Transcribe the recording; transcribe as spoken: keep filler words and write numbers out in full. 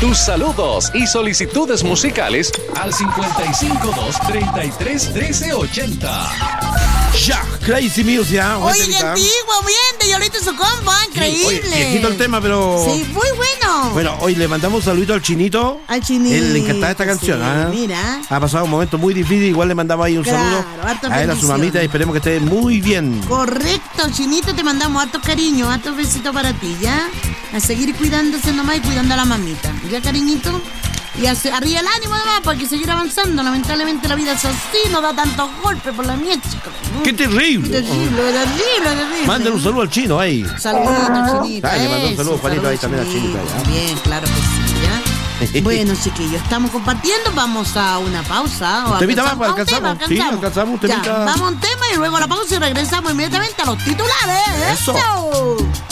tus saludos y solicitudes musicales al cincuenta y cinco dos, treinta y tres, trece ochenta. Ya, Crazy Music, ¿eh? Oye, qué antiguo, bien, de Yolito y su compa, increíble. Sí, oye, viejito el tema, pero... Sí, muy bueno. Bueno, hoy le mandamos un saludito al Chinito. Al Chinito. Él le encantaba esta canción, sí, ¿eh? Mira. Ha pasado un momento muy difícil, igual le mandamos ahí un Claro, saludo hartas a él, a su mamita, y esperemos que esté muy bien. Correcto, Chinito, te mandamos hartos cariños, hartos besitos para ti, ¿ya? A seguir cuidándose nomás y cuidando a la mamita, ¿ya, cariñito? Y hace, arriba el ánimo además, para que seguir avanzando. Lamentablemente la vida es así, no da tantos golpes por la mía, chicos. ¡Qué terrible! Terrible, terrible, terrible. Mándale un saludo al Chino ahí. Saludito, Chinito. Ah, le mandó un saludo, Eso, Juanito, ahí también al Chinito. Chinito. Bien, claro que sí, ¿ya? Bueno, chiquillos, estamos compartiendo. Vamos a una pausa. Un temita más, a un alcanzamos. tema, alcanzamos. Sí, alcanzamos un temita. Ya, vamos a un tema y luego a la pausa y regresamos inmediatamente a los titulares. Eso. ¡Eso!